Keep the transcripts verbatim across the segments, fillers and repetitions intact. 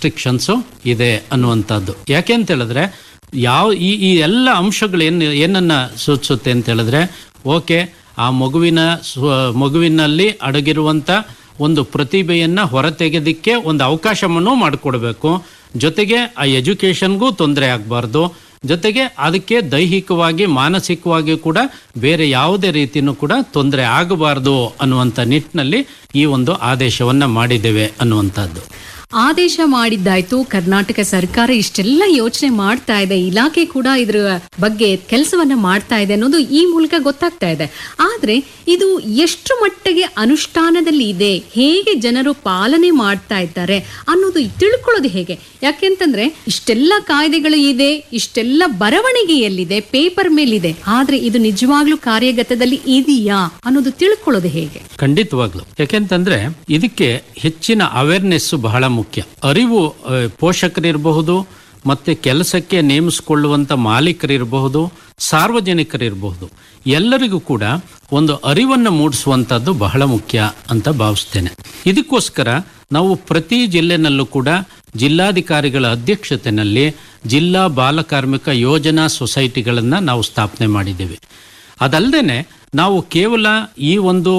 Restrictions ಇದೆ ಅನ್ನುವಂಥದ್ದು. ಯಾಕೆ ಅಂತ ಹೇಳಿದ್ರೆ ಯಾವ ಈ ಈ ಎಲ್ಲ ಅಂಶಗಳು ಏನು ಏನನ್ನು ಸೂಚಿಸುತ್ತೆ ಅಂತ ಹೇಳಿದ್ರೆ, ಓಕೆ ಆ ಮಗುವಿನ ಸ್ವ ಮಗುವಿನಲ್ಲಿ ಅಡಗಿರುವಂಥ ಒಂದು ಪ್ರತಿಭೆಯನ್ನು ಹೊರತೆಗೆದಕ್ಕೆ ಒಂದು ಅವಕಾಶವನ್ನು ಮಾಡಿಕೊಡ್ಬೇಕು. ಜೊತೆಗೆ ಆ ಎಜುಕೇಷನ್ಗೂ ತೊಂದರೆ ಆಗಬಾರ್ದು. ಜೊತೆಗೆ ಅದಕ್ಕೆ ದೈಹಿಕವಾಗಿ ಮಾನಸಿಕವಾಗಿ ಕೂಡ ಬೇರೆ ಯಾವುದೇ ರೀತಿಯೂ ಕೂಡ ತೊಂದರೆ ಆಗಬಾರ್ದು ಅನ್ನುವಂಥ ನಿಟ್ಟಿನಲ್ಲಿ ಈ ಒಂದು ಆದೇಶವನ್ನು ಮಾಡಿದ್ದೇವೆ ಅನ್ನುವಂಥದ್ದು. ಆದೇಶ ಮಾಡಿದ್ದಾಯ್ತು, ಕರ್ನಾಟಕ ಸರ್ಕಾರ ಇಷ್ಟೆಲ್ಲ ಯೋಚನೆ ಮಾಡ್ತಾ ಇದೆ, ಇಲಾಖೆ ಕೂಡ ಇದ್ರ ಬಗ್ಗೆ ಕೆಲಸವನ್ನ ಮಾಡ್ತಾ ಇದೆ ಅನ್ನೋದು ಈ ಮೂಲಕ ಗೊತ್ತಾಗ್ತಾ ಇದೆ. ಆದ್ರೆ ಇದು ಎಷ್ಟು ಮಟ್ಟಿಗೆ ಅನುಷ್ಠಾನದಲ್ಲಿ ಇದೆ, ಹೇಗೆ ಜನರು ಪಾಲನೆ ಮಾಡ್ತಾ ಇದ್ದಾರೆ ಅನ್ನೋದು ತಿಳ್ಕೊಳ್ಳೋದು ಹೇಗೆ? ಯಾಕೆಂತಂದ್ರೆ ಇಷ್ಟೆಲ್ಲ ಕಾಯ್ದೆಗಳು ಇದೆ, ಇಷ್ಟೆಲ್ಲ ಬರವಣಿಗೆಯಲ್ಲಿದೆ, ಪೇಪರ್ ಮೇಲಿದೆ, ಆದ್ರೆ ಇದು ನಿಜವಾಗ್ಲೂ ಕಾರ್ಯಗತದಲ್ಲಿ ಇದೆಯಾ ಅನ್ನೋದು ತಿಳ್ಕೊಳ್ಳೋದು ಹೇಗೆ? ಖಂಡಿತವಾಗ್ಲು. ಯಾಕೆಂತಂದ್ರೆ ಇದಕ್ಕೆ ಹೆಚ್ಚಿನ ಅವೇರ್ನೆಸ್ ಬಹಳ ಮುಖ್ಯ. ಅರಿವು ಪೋಷಕರಿರಬಹುದು, ಮತ್ತೆ ಕೆಲಸಕ್ಕೆ ನೇಮಿಸಿಕೊಳ್ಳುವಂತ ಮಾಲೀಕರಿರಬಹುದು, ಸಾರ್ವಜನಿಕರಿರಬಹುದು, ಎಲ್ಲರಿಗೂ ಕೂಡ ಒಂದು ಅರಿವನ್ನು ಮೂಡಿಸುವಂತದ್ದು ಬಹಳ ಮುಖ್ಯ ಅಂತ ಭಾವಿಸ್ತೇನೆ. ಇದಕ್ಕೋಸ್ಕರ ನಾವು ಪ್ರತಿ ಜಿಲ್ಲೆನಲ್ಲೂ ಕೂಡ ಜಿಲ್ಲಾಧಿಕಾರಿಗಳ ಅಧ್ಯಕ್ಷತೆಯಲ್ಲಿ ಜಿಲ್ಲಾ ಬಾಲಕಾರ್ಮಿಕ ಯೋಜನಾ ಸೊಸೈಟಿಗಳನ್ನು ನಾವು ಸ್ಥಾಪನೆ ಮಾಡಿದ್ದೇವೆ. ಅದಲ್ಲದೆ ನಾವು ಕೇವಲ ಈ ಒಂದು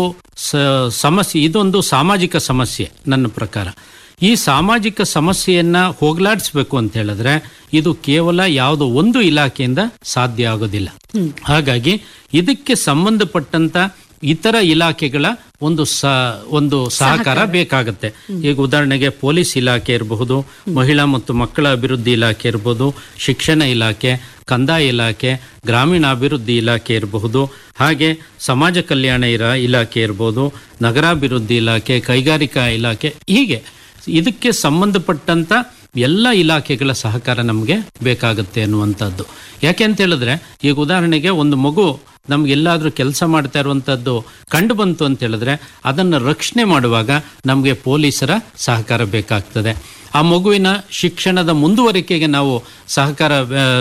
ಸಮಸ್ಯೆ, ಇದೊಂದು ಸಾಮಾಜಿಕ ಸಮಸ್ಯೆ. ನನ್ನ ಪ್ರಕಾರ ಈ ಸಾಮಾಜಿಕ ಸಮಸ್ಯೆಯನ್ನ ಹೋಗಲಾಡಿಸ್ಬೇಕು ಅಂತ ಹೇಳಿದ್ರೆ ಇದು ಕೇವಲ ಯಾವುದೋ ಒಂದು ಇಲಾಖೆಯಿಂದ ಸಾಧ್ಯ ಆಗೋದಿಲ್ಲ. ಹಾಗಾಗಿ ಇದಕ್ಕೆ ಸಂಬಂಧಪಟ್ಟಂತ ಇತರ ಇಲಾಖೆಗಳ ಒಂದು ಸ ಒಂದು ಸಹಕಾರ ಬೇಕಾಗುತ್ತೆ. ಈಗ ಉದಾಹರಣೆಗೆ ಪೊಲೀಸ್ ಇಲಾಖೆ ಇರಬಹುದು, ಮಹಿಳಾ ಮತ್ತು ಮಕ್ಕಳ ಅಭಿವೃದ್ಧಿ ಇಲಾಖೆ ಇರಬಹುದು, ಶಿಕ್ಷಣ ಇಲಾಖೆ, ಕಂದಾಯ ಇಲಾಖೆ, ಗ್ರಾಮೀಣಾಭಿವೃದ್ಧಿ ಇಲಾಖೆ ಇರಬಹುದು, ಹಾಗೆ ಸಮಾಜ ಕಲ್ಯಾಣ ಇರ ಇಲಾಖೆ ಇರಬಹುದು, ನಗರಾಭಿವೃದ್ಧಿ ಇಲಾಖೆ, ಕೈಗಾರಿಕಾ ಇಲಾಖೆ, ಹೀಗೆ ಇದಕ್ಕೆ ಸಂಬಂಧಪಟ್ಟಂತ ಎಲ್ಲ ಇಲಾಖೆಗಳ ಸಹಕಾರ ನಮಗೆ ಬೇಕಾಗುತ್ತೆ ಅನ್ನುವಂಥದ್ದು. ಯಾಕೆ ಅಂತ ಹೇಳಿದ್ರೆ ಈಗ ಉದಾಹರಣೆಗೆ ಒಂದು ಮಗು ನಮ್ಗೆಲ್ಲಾದ್ರೂ ಕೆಲಸ ಮಾಡ್ತಾ ಇರುವಂತದ್ದು ಕಂಡು ಬಂತು ಅಂತ ಹೇಳಿದ್ರೆ ಅದನ್ನು ರಕ್ಷಣೆ ಮಾಡುವಾಗ ನಮಗೆ ಪೊಲೀಸರ ಸಹಕಾರ ಬೇಕಾಗ್ತದೆ. ಆ ಮಗುವಿನ ಶಿಕ್ಷಣದ ಮುಂದುವರಿಕೆಗೆ ನಾವು ಸಹಕಾರ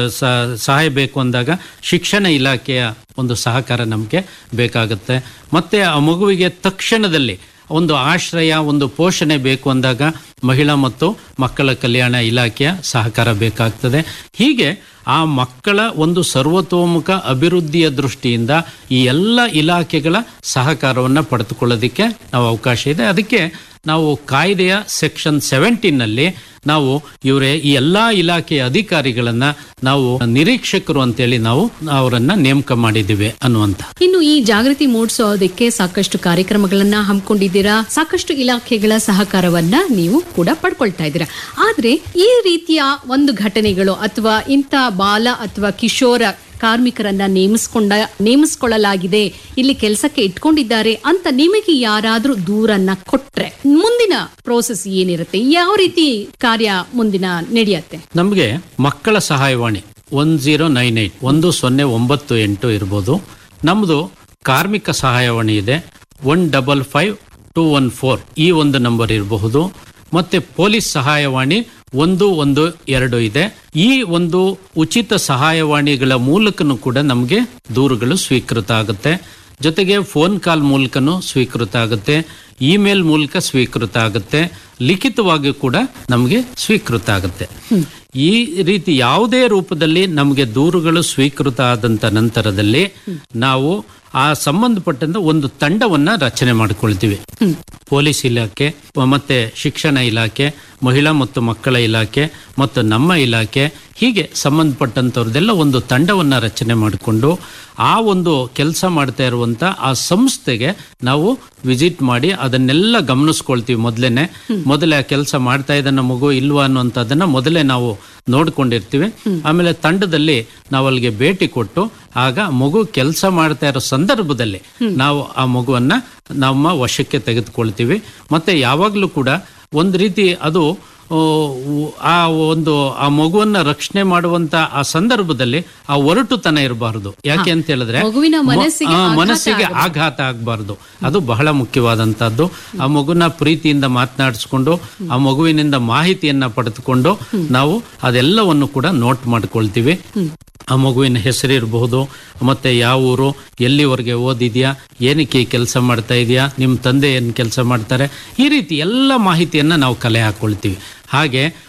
ಸಹಾಯ ಬೇಕು ಅಂದಾಗ ಶಿಕ್ಷಣ ಇಲಾಖೆಯ ಒಂದು ಸಹಕಾರ ನಮಗೆ ಬೇಕಾಗುತ್ತೆ. ಮತ್ತೆ ಆ ಮಗುವಿಗೆ ತಕ್ಷಣದಲ್ಲಿ ಒಂದು ಆಶ್ರಯ, ಒಂದು ಪೋಷಣೆ ಬೇಕು ಅಂದಾಗ ಮಹಿಳಾ ಮತ್ತು ಮಕ್ಕಳ ಕಲ್ಯಾಣ ಇಲಾಖೆಯ ಸಹಕಾರ ಬೇಕಾಗ್ತದೆ. ಹೀಗೆ ಆ ಮಕ್ಕಳ ಒಂದು ಸರ್ವತೋಮುಖ ಅಭಿವೃದ್ಧಿಯ ದೃಷ್ಟಿಯಿಂದ ಈ ಎಲ್ಲ ಇಲಾಖೆಗಳ ಸಹಕಾರವನ್ನು ಪಡೆದುಕೊಳ್ಳೋದಕ್ಕೆ ನಾವು ಅವಕಾಶ ಇದೆ. ಅದಕ್ಕೆ ನಾವು ಕಾಯ್ದೆಯ ಸೆಕ್ಷನ್ ಸೆವೆಂಟೀನ್ನಲ್ಲಿ ನಾವು ಇವರೇ ಈ ಎಲ್ಲಾ ಇಲಾಖೆಯ ಅಧಿಕಾರಿಗಳನ್ನ ನಾವು ನಿರೀಕ್ಷಕರು ಅಂತೇಳಿ ನಾವು ಅವರನ್ನ ನೇಮಕ ಮಾಡಿದ್ದೀವಿ ಅನ್ನುವಂತ. ಇನ್ನು ಈ ಜಾಗೃತಿ ಮೂಡಿಸೋದಕ್ಕೆ ಸಾಕಷ್ಟು ಕಾರ್ಯಕ್ರಮಗಳನ್ನ ಹಮ್ಮಿಕೊಂಡಿದ್ದೀರಾ, ಸಾಕಷ್ಟು ಇಲಾಖೆಗಳ ಸಹಕಾರವನ್ನ ನೀವು ಕೂಡ ಪಡ್ಕೊಳ್ತಾ ಇದ್ದೀರಾ. ಆದ್ರೆ ಈ ರೀತಿಯ ಒಂದು ಘಟನೆಗಳು ಅಥವಾ ಇಂಥ ಬಾಲ ಅಥವಾ ಕಿಶೋರ ಕಾರ್ಮಿಕರನ್ನ ನೇಮಿಸ್ಕೊಂಡ ನೇಮಿಸ್ಕೊಳ್ಳಲಾಗಿದೆ, ಇಲ್ಲಿ ಕೆಲಸಕ್ಕೆ ಇಟ್ಕೊಂಡಿದ್ದಾರೆ ಅಂತ ನಿಮಗೆ ಯಾರಾದ್ರೂ ದೂರನ್ನ ಕೊಟ್ರೆ ಮುಂದಿನ ಪ್ರೋಸೆಸ್ ಏನಿರುತ್ತೆ? ಯಾವ ರೀತಿ ಕಾರ್ಯ ಮುಂದಿನ ನಡೆಯುತ್ತೆ? ನಮಗೆ ಮಕ್ಕಳ ಸಹಾಯವಾಣಿ ಒನ್ ಜೀರೋ ನೈನ್ ಏಟ್ ಒಂದು ಸೊನ್ನೆ ಒಂಬತ್ತು ಎಂಟು ಇರ್ಬೋದು. ನಮ್ದು ಕಾರ್ಮಿಕ ಸಹಾಯವಾಣಿ ಇದೆ one double five two one four, ಈ ಒಂದು ನಂಬರ್ ಇರಬಹುದು. ಮತ್ತೆ ಪೊಲೀಸ್ ಸಹಾಯವಾಣಿ ಒಂದು ಒಂದು ಎರಡು ಇದೆ. ಈ ಒಂದು ಉಚಿತ ಸಹಾಯವಾಣಿಗಳ ಮೂಲಕನೂ ಕೂಡ ನಮಗೆ ದೂರುಗಳು ಸ್ವೀಕೃತ ಆಗುತ್ತೆ. ಜೊತೆಗೆ ಫೋನ್ ಕಾಲ್ ಮೂಲಕನೂ ಸ್ವೀಕೃತ ಆಗುತ್ತೆ, ಇಮೇಲ್ ಮೂಲಕ ಸ್ವೀಕೃತ ಆಗುತ್ತೆ, ಲಿಖಿತವಾಗಿ ಕೂಡ ನಮಗೆ ಸ್ವೀಕೃತ ಆಗುತ್ತೆ. ಈ ರೀತಿ ಯಾವುದೇ ರೂಪದಲ್ಲಿ ನಮಗೆ ದೂರುಗಳು ಸ್ವೀಕೃತ ಆದಂತ ನಂತರದಲ್ಲಿ ನಾವು ಆ ಸಂಬಂಧಪಟ್ಟಂತ ಒಂದು ತಂಡವನ್ನ ರಚನೆ ಮಾಡಿಕೊಳ್ತೀವಿ. ಪೊಲೀಸ್ ಇಲಾಖೆ, ಮತ್ತೆ ಶಿಕ್ಷಣ ಇಲಾಖೆ, ಮಹಿಳಾ ಮತ್ತು ಮಕ್ಕಳ ಇಲಾಖೆ ಮತ್ತು ನಮ್ಮ ಇಲಾಖೆ, ಹೀಗೆ ಸಂಬಂಧಪಟ್ಟಂಥವ್ರದೆಲ್ಲ ಒಂದು ತಂಡವನ್ನ ರಚನೆ ಮಾಡಿಕೊಂಡು ಆ ಒಂದು ಕೆಲಸ ಮಾಡ್ತಾ ಇರುವಂತ ಆ ಸಂಸ್ಥೆಗೆ ನಾವು ವಿಸಿಟ್ ಮಾಡಿ ಅದನ್ನೆಲ್ಲ ಗಮನಿಸ್ಕೊಳ್ತೀವಿ. ಮೊದಲೇನೆ ಮೊದಲೇ ಆ ಕೆಲಸ ಮಾಡ್ತಾ ಇದ್ದಾನ ಮಗು ಇಲ್ವಾ ಅನ್ನುವಂಥದ್ದನ್ನ ಮೊದಲೇ ನಾವು ನೋಡ್ಕೊಂಡಿರ್ತೀವಿ. ಆಮೇಲೆ ತಂಡದಲ್ಲಿ ನಾವು ಅಲ್ಲಿಗೆ ಭೇಟಿ ಕೊಟ್ಟು ಆಗ ಮಗು ಕೆಲಸ ಮಾಡ್ತಾ ಇರೋ ಸಂದರ್ಭದಲ್ಲಿ ನಾವು ಆ ಮಗುವನ್ನ ನಮ್ಮ ವಶಕ್ಕೆ ತೆಗೆದುಕೊಳ್ತೀವಿ. ಮತ್ತೆ ಯಾವಾಗ್ಲೂ ಕೂಡ ಒಂದು ರೀತಿ ಅದು ಆ ಒಂದು ಆ ಮಗುವನ್ನ ರಕ್ಷಣೆ ಮಾಡುವಂತ ಆ ಸಂದರ್ಭದಲ್ಲಿ ಆ ಒರಟುತನ ಇರಬಾರದು. ಯಾಕೆ ಅಂತ ಹೇಳಿದ್ರೆ ಮನಸ್ಸಿಗೆ ಆಘಾತ ಆಗಬಾರದು. ಅದು ಬಹಳ ಮುಖ್ಯವಾದಂತಹದ್ದು. ಆ ಮಗುನ ಪ್ರೀತಿಯಿಂದ ಮಾತನಾಡಿಸ್ಕೊಂಡು ಆ ಮಗುವಿನಿಂದ ಮಾಹಿತಿಯನ್ನ ಪಡೆದುಕೊಂಡು ನಾವು ಅದೆಲ್ಲವನ್ನು ಕೂಡ ನೋಟ್ ಮಾಡ್ಕೊಳ್ತೀವಿ. ಆ ಮಗುವಿನ ಹೆಸರಿರಬಹುದು, ಮತ್ತೆ ಯಾವ ಊರು, ಎಲ್ಲಿವರೆಗೆ ಓದಿದ್ಯಾ, ಏನಕ್ಕೆ ಈ ಕೆಲಸ ಮಾಡ್ತಾ ಇದೆಯಾ, ನಿಮ್ಮ ತಂದೆ ಏನು ಕೆಲಸ ಮಾಡ್ತಾರೆ, ಈ ರೀತಿ ಎಲ್ಲ ಮಾಹಿತಿಯನ್ನ ನಾವು ಕಲೆ ಹಾಕೊಳ್ತೀವಿ. ಹಾಗೆ